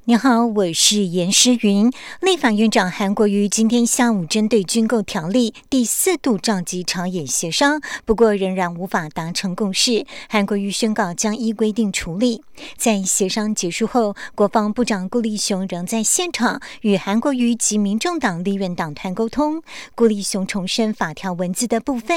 你好，我是严诗云。立法院长韩国瑜今天下午针对军购条例第4度召集朝野协商，不过仍然无法达成共识。韩国瑜宣告将依规定处理。在协商结束后，国防部长顾立雄仍在现场与韩国瑜及民众党立院党团沟通。顾立雄重申法条文字的部分